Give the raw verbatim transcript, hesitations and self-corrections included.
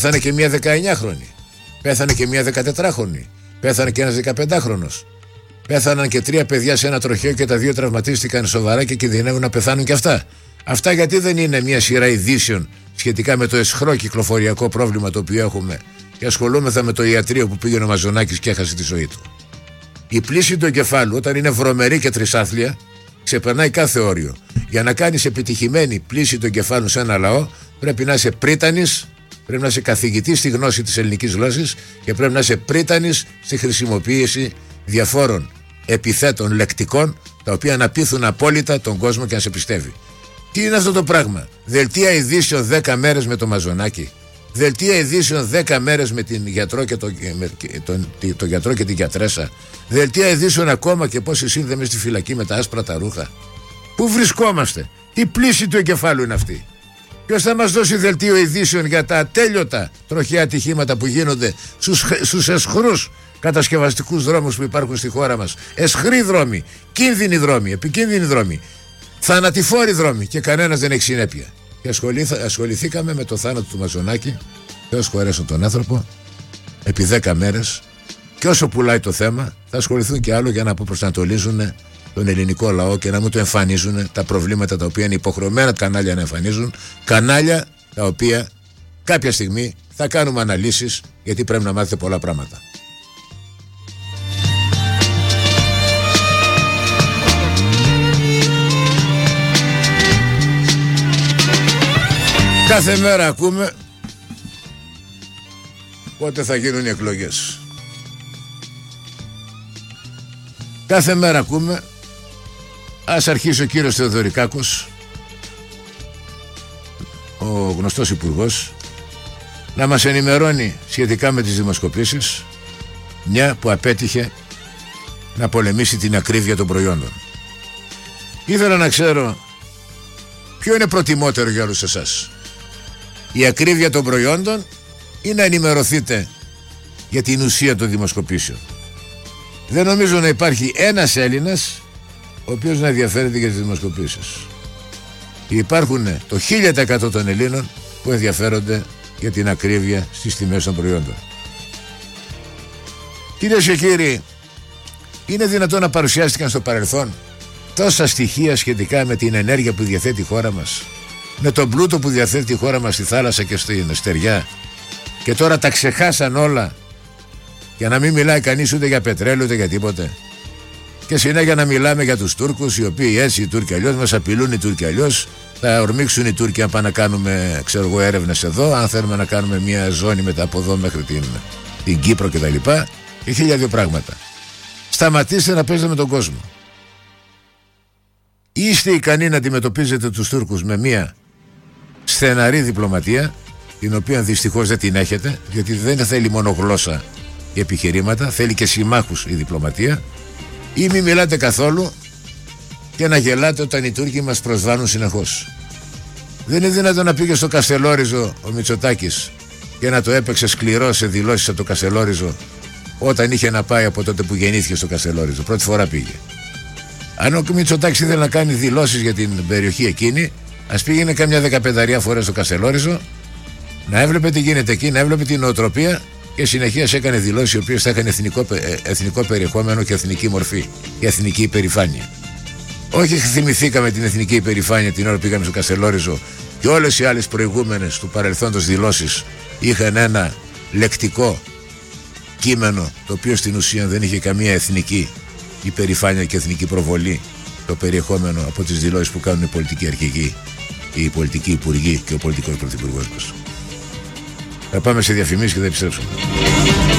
Πέθανε και μια δεκαεννιάχρονη. Πέθανε και μια δεκατετράχρονη. Πέθανε και ένας δεκαπεντάχρονος. Πέθαναν και τρία παιδιά σε ένα τροχαίο και τα δύο τραυματίστηκαν σοβαρά και κινδυνεύουν να πεθάνουν και αυτά. Αυτά γιατί δεν είναι μια σειρά ειδήσεων σχετικά με το αισχρό κυκλοφοριακό πρόβλημα το οποίο έχουμε και ασχολούμεθα με το ιατρείο που πήγαινε ο Μαζονάκης και έχασε τη ζωή του. Η πλήση του εγκεφάλου, όταν είναι βρωμερή και τρισάθλια, ξεπερνάει κάθε όριο. Για να κάνεις επιτυχημένη πλήση του εγκεφάλου σε ένα λαό, πρέπει να είσαι πρίτανης, πρέπει να είσαι καθηγητής στη γνώση της ελληνικής γλώσσης και πρέπει να είσαι πρίτανης στη χρησιμοποίηση διαφόρων επιθέτων λεκτικών, τα οποία να πείθουν απόλυτα τον κόσμο και να σε πιστεύει. Τι είναι αυτό το πράγμα? Δελτία ειδήσεων δέκα μέρες με το Μαζονάκη. Δελτία ειδήσεων δέκα μέρες με την γιατρό και το, με, τον, το, το γιατρό και την γιατρέσα. Δελτία ειδήσεων ακόμα και πόσοι σύνδεμες στη φυλακή με τα άσπρα τα ρούχα. Πού βρισκόμαστε? Τι πλήση του εγκεφάλου είναι αυτή? Ποιος θα μας δώσει δελτίο ειδήσεων για τα ατέλειωτα τροχαία ατυχήματα που γίνονται στους, στους εσχρούς κατασκευαστικούς δρόμους που υπάρχουν στη χώρα μας? Εσχροί δρόμοι, κίνδυνοι δρόμοι, επικίνδυνοι δρόμοι, θανατηφόροι δρόμοι και κανένας δεν έχει συνέπεια. Και ασχολήθα, ασχοληθήκαμε με το θάνατο του Μαζονάκη, Θεός χωρέσουν τον άνθρωπο, επί δέκα μέρες, και όσο πουλάει το θέμα θα ασχοληθούν και άλλο για να αποπροσανατολίζουν τον ελληνικό λαό και να μην το εμφανίζουν τα προβλήματα τα οποία είναι υποχρεωμένα κανάλια να εμφανίζουν, κανάλια τα οποία κάποια στιγμή θα κάνουμε αναλύσεις, γιατί πρέπει να μάθετε πολλά πράγματα. Κάθε μέρα ακούμε πότε θα γίνουν οι εκλογές. Κάθε μέρα ακούμε, ας αρχίσει ο κύριος Θεοδωρικάκος, ο γνωστός υπουργός, να μας ενημερώνει σχετικά με τις δημοσκοπήσεις, μια που απέτυχε να πολεμήσει την ακρίβεια των προϊόντων. Ήθελα να ξέρω ποιο είναι προτιμότερο για όλους εσάς, η ακρίβεια των προϊόντων ή να ενημερωθείτε για την ουσία των δημοσκοπήσεων? Δεν νομίζω να υπάρχει ένας Έλληνας ο οποίος να ενδιαφέρεται για τις δημοσκοπήσεις. Υπάρχουν το χίλια τοις εκατό των Ελλήνων που ενδιαφέρονται για την ακρίβεια στις τιμές των προϊόντων. Κυρίες και κύριοι, είναι δυνατόν να παρουσιάστηκαν στο παρελθόν τόσα στοιχεία σχετικά με την ενέργεια που διαθέτει η χώρα μας, με τον πλούτο που διαθέτει η χώρα μας στη θάλασσα και στην στεριά, και τώρα τα ξεχάσαν όλα για να μην μιλάει κανείς ούτε για πετρέλαιο ούτε για τίποτε, και συνέχεια να μιλάμε για τους Τούρκους, οι οποίοι έτσι οι Τούρκοι αλλιώς μας απειλούν, οι Τούρκοι αλλιώς θα ορμήξουν οι Τούρκοι αν πάνε να κάνουμε, ξέρω εγώ, έρευνες εδώ, αν θέλουμε να κάνουμε μια ζώνη μετά από εδώ μέχρι την, την Κύπρο και τα λοιπά, και χίλια δύο πράγματα. Σταματήστε να παίζετε με τον κόσμο. Είστε ικανοί να αντιμετωπίζετε τους Τούρκους με μια στεναρή διπλωματία, την οποία δυστυχώς δεν την έχετε, γιατί δεν θέλει μόνο γλώσσα και επιχειρήματα, θέλει και συμμάχους η διπλωματία, ή μην μιλάτε καθόλου και να γελάτε όταν οι Τούρκοι μας προσβάλλουν συνεχώς. Δεν είναι δυνατόν να πήγε στο Καστελόριζο ο Μητσοτάκης και να το έπαιξε σκληρό σε δηλώσεις από το Καστελόριζο, όταν είχε να πάει από τότε που γεννήθηκε στο Καστελόριζο. Πρώτη φορά πήγε. Αν ο Μητσοτάκης ήθελε να κάνει δηλώσεις για την περιοχή εκείνη, ας πήγαινε κάμια δεκαπενταριά φορές στο Καστελόριζο, να έβλεπε τι γίνεται εκεί, να έβλεπε την νοοτροπία, και συνεχεία έκανε δηλώσεις οι οποίες θα είχαν εθνικό, εθνικό περιεχόμενο και εθνική μορφή και εθνική υπερηφάνεια. Όχι θυμηθήκαμε την εθνική υπερηφάνεια την ώρα που πήγαμε στο Καστελόριζο και όλες οι άλλες προηγούμενες του παρελθόντος δηλώσεις είχαν ένα λεκτικό κείμενο το οποίο στην ουσία δεν είχε καμία εθνική υπερηφάνεια και εθνική προβολή, το περιεχόμενο από τις δηλώσεις που κάνουν οι πολιτικοί αρχηγοί, οι πολιτικοί υπουργοί και ο πολιτικός πρωθυπουργός μας. Θα πάμε σε διαφημίσεις και θα επιστρέψουμε.